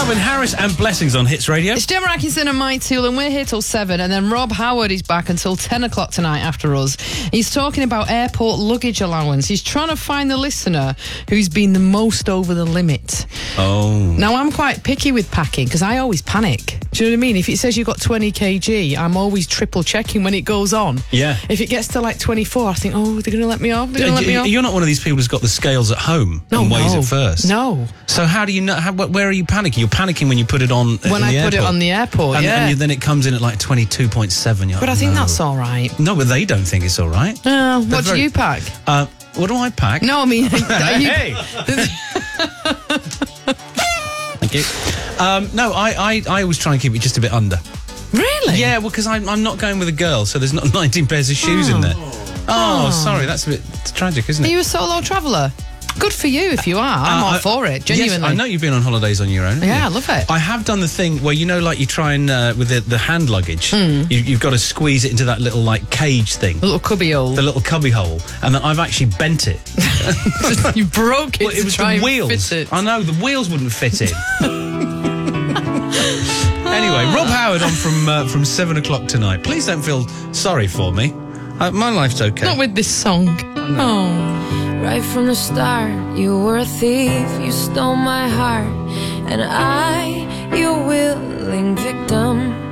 Calvin Harris and Blessings on Hits Radio. It's Gemma Atkinson and Mike Toole, and we're here till 7, and then Rob Howard is back until 10 o'clock tonight after us. He's talking about airport luggage allowance. He's trying to find the listener who's been the most over the limit. Oh. Now, I'm quite picky with packing because I always panic. Do you know what I mean? If it says you've got 20 kg, I'm always triple checking when it goes on. Yeah. If it gets to like 24, I think, oh, they're going to let me off. You're not one of these people who's got the scales at home and weighs it first. No. So how do you know? Where are you panicking? You're panicking when you put it on. When I put it on the airport, and then it comes in at like 22.7. But I think that's all right. No, but they don't think it's all right. What do you pack? What do I pack? No, I mean, hey. Thank you. No, I always try and keep it just a bit under. Really? Yeah, well, because I'm not going with a girl, so there's not 19 pairs of shoes in there. Oh, sorry, that's a bit tragic, isn't it? Are you a solo traveller? Good for you if you are. I'm all for it, genuinely. Yes, I know you've been on holidays on your own. Yeah, I love it. I have done the thing where, like you try and, with the hand luggage, you've got to squeeze it into that little, like, cage thing. The little cubby hole. The little cubby hole. And then I've actually bent it. You broke it Well, it was the wheels. Fit it. I know, the wheels wouldn't fit in. Anyway, Rob Howard on from 7 o'clock tonight. Please don't feel sorry for me. My life's okay. Not with this song. Oh. Right from the start, you were a thief. You stole my heart, and I, your willing victim.